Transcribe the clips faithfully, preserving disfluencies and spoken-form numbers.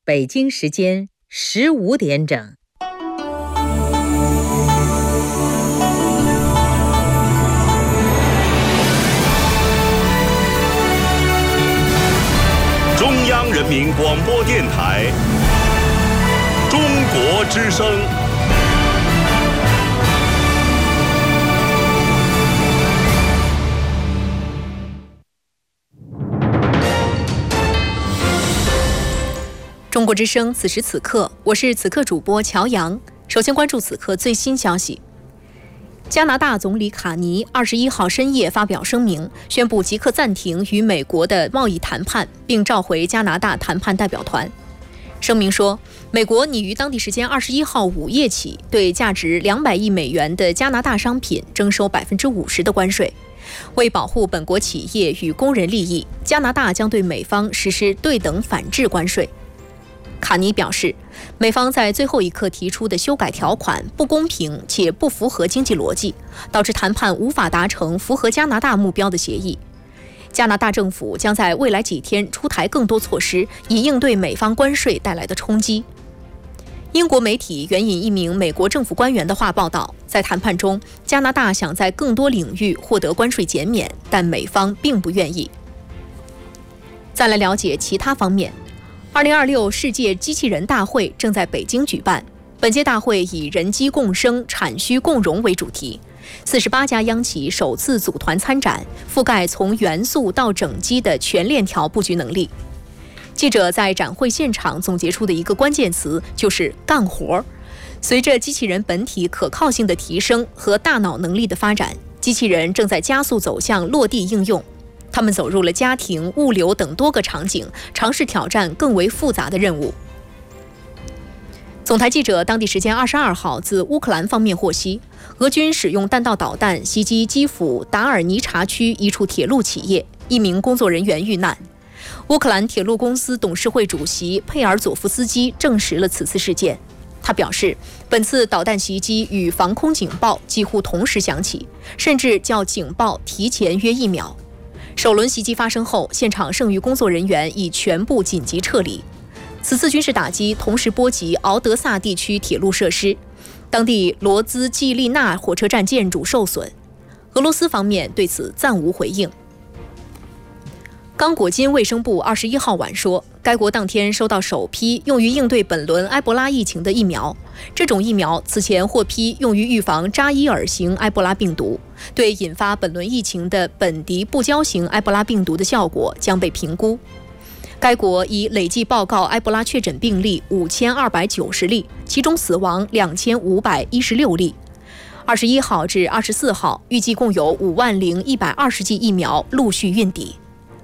北京时间十五点整。 中央人民广播电台中国之声。 中国之声，此时此刻，我是此刻主播乔阳。首先关注此刻最新消息。加拿大总理卡尼二十一号深夜发表声明，宣布即刻暂停与美国的贸易谈判，并召回加拿大谈判代表团。声明说，美国拟于当地时间二十一号午夜起，对价值两百亿美元的加拿大商品征收百分之五十的关税。为保护本国企业与工人利益，加拿大将对美方实施对等反制关税。卡尼表示，美方在最后一刻提出的修改条款不公平且不符合经济逻辑，导致谈判无法达成符合加拿大目标的协议。加拿大政府将在未来几天出台更多措施，以应对美方关税带来的冲击。英国媒体援引一名美国政府官员的话报道，在谈判中，加拿大想在更多领域获得关税减免，但美方并不愿意。再来了解其他方面。二零二六世界机器人大会正在北京举办。本届大会以人机共生、产需共融为主题，四十八家央企首次组团参展，覆盖从元素到整机的全链条布局能力。记者在展会现场总结出的一个关键词就是干活。随着机器人本体可靠性的提升和大脑能力的发展，机器人正在加速走向落地应用。他们走入了家庭、物流等多个场景，尝试挑战更为复杂的任务。总台记者当地时间二十二号自乌克兰方面获悉，俄军使用弹道导弹袭击基辅达尔尼察区一处铁路企业，一名工作人员遇难。乌克兰铁路公司董事会主席佩尔佐夫斯基证实了此次事件。他表示，本次导弹袭击与防空警报几乎同时响起，甚至较警报提前约一秒。首轮袭击发生后，现场剩余工作人员已全部紧急撤离。此次军事打击同时波及敖德萨地区铁路设施，当地罗兹季利纳火车站建筑受损。俄罗斯方面对此暂无回应。刚果金卫生部二十一号晚说，该国当天收到首批用于应对本轮埃博拉疫情的疫苗。这种疫苗此前获批用于预防扎伊尔型埃博拉病毒，对引发本轮疫情的本迪布胶型埃博拉病毒的效果将被评估。该国已累计报告埃博拉确诊病例五千二百九十例，其中死亡两千五百一十六例。二十一号至二十四号，预计共有五万零一百二十剂疫苗陆续运抵。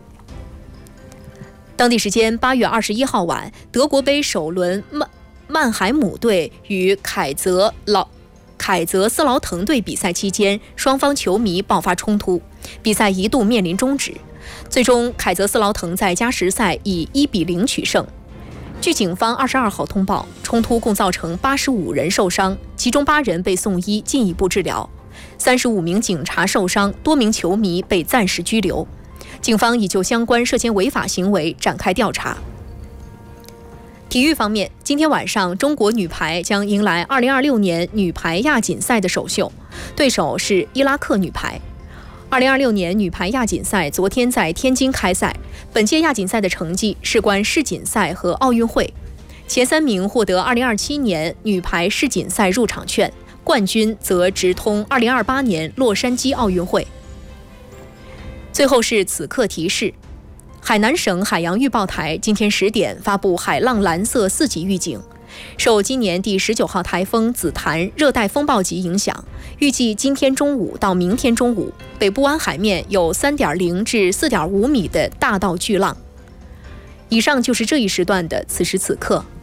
当地时间八月二十一号晚，德国杯首轮曼曼海姆队与凯泽劳凯泽斯劳滕队比赛期间，双方球迷爆发冲突，比赛一度面临终止。最终，凯泽斯劳滕在加时赛以一比零取胜。据警方二十二号通报，冲突共造成八十五人受伤，其中八人被送医进一步治疗，三十五名警察受伤，多名球迷被暂时拘留。警方已就相关涉嫌违法行为展开调查。体育方面，今天晚上中国女排将迎来二零二六年女排亚锦赛的首秀，对手是伊拉克女排。二零二六年女排亚锦赛昨天在天津开赛，本届亚锦赛的成绩事关世锦赛和奥运会，前三名获得二零二七年女排世锦赛入场券，冠军则直通二零二八年洛杉矶奥运会。最后是此刻提示，海南省海洋预报台今天十点发布海浪蓝色四级预警。受今年第十九号台风紫檀热带风暴级影响，预计今天中午到明天中午，北部湾海面有 三点零 至 四点五 米的大到巨浪。以上就是这一时段的此时此刻，